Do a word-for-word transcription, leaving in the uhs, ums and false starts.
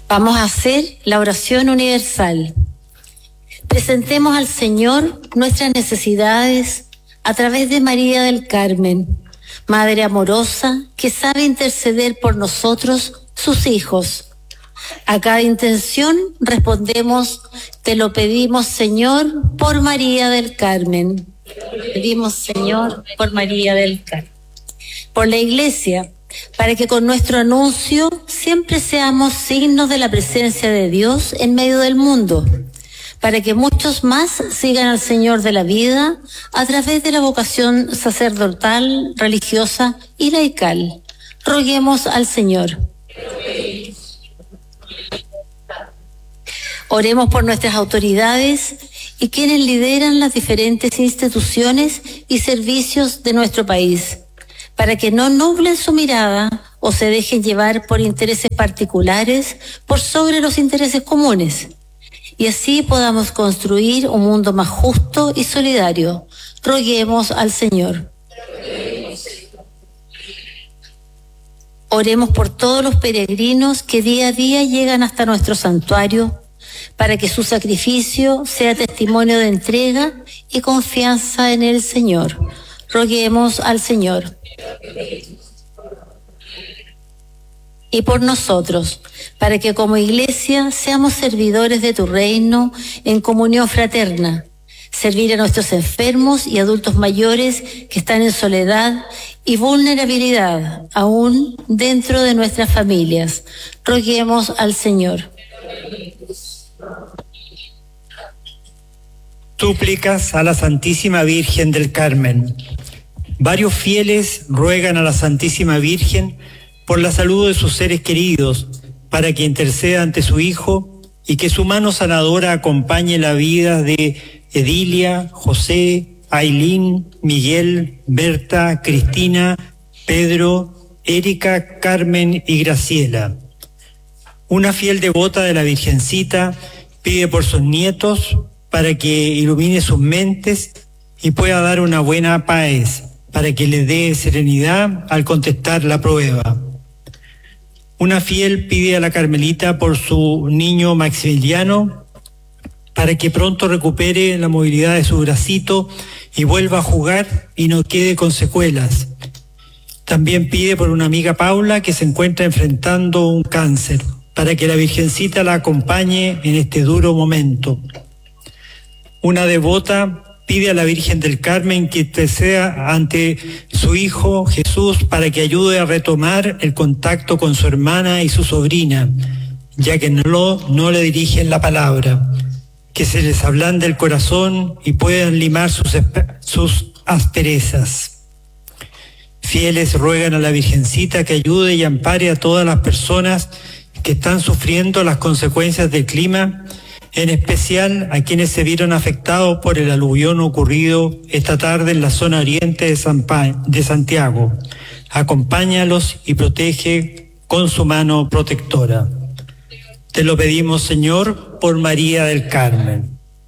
Vamos a hacer la oración universal. Presentemos al Señor nuestras necesidades a través de María del Carmen, Madre amorosa que sabe interceder por nosotros, sus hijos. A cada intención respondemos: te lo pedimos, Señor, por María del Carmen. Te lo pedimos, Señor, por María del Carmen. Por la Iglesia, para que con nuestro anuncio siempre seamos signos de la presencia de Dios en medio del mundo, para que muchos más sigan al Señor de la vida a través de la vocación sacerdotal, religiosa y laical. Roguemos al Señor. Oremos por nuestras autoridades y quienes lideran las diferentes instituciones y servicios de nuestro país, para que no nublen su mirada o se dejen llevar por intereses particulares por sobre los intereses comunes, y así podamos construir un mundo más justo y solidario. Roguemos al Señor. Oremos por todos los peregrinos que día a día llegan hasta nuestro santuario, para que su sacrificio sea testimonio de entrega y confianza en el Señor. Roguemos al Señor. Y por nosotros, para que como Iglesia seamos servidores de tu reino en comunión fraterna, servir a nuestros enfermos y adultos mayores que están en soledad y vulnerabilidad, aún dentro de nuestras familias. Roguemos al Señor. Súplicas a la Santísima Virgen del Carmen. Varios fieles ruegan a la Santísima Virgen por la salud de sus seres queridos, para que interceda ante su Hijo y que su mano sanadora acompañe la vida de Edilia, José, Ailín, Miguel, Berta, Cristina, Pedro, Erika, Carmen y Graciela. Una fiel devota de la Virgencita pide por sus nietos para que ilumine sus mentes y pueda dar una buena paz, para que le dé serenidad al contestar la prueba. Una fiel pide a la Carmelita por su niño Maximiliano, para que pronto recupere la movilidad de su bracito y vuelva a jugar y no quede con secuelas. También pide por una amiga Paula que se encuentra enfrentando un cáncer, para que la Virgencita la acompañe en este duro momento. Una devota pide a la Virgen del Carmen que interceda ante su Hijo Jesús para que ayude a retomar el contacto con su hermana y su sobrina, ya que no, no le dirigen la palabra, que se les ablande el corazón y puedan limar sus, sus asperezas. Fieles ruegan a la Virgencita que ayude y ampare a todas las personas que están sufriendo las consecuencias del clima, en especial a quienes se vieron afectados por el aluvión ocurrido esta tarde en la zona oriente de, San pa- de Santiago. Acompáñalos y protege con su mano protectora. Te lo pedimos, Señor, por María del Carmen.